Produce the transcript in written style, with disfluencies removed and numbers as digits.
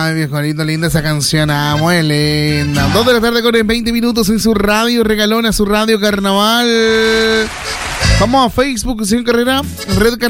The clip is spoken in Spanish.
Ay, viejolito, linda esa canción. Ah, muy linda. 2 de la tarde con 20 minutos en su radio regalona, su radio carnaval. Vamos a Facebook, señor Carrera. Red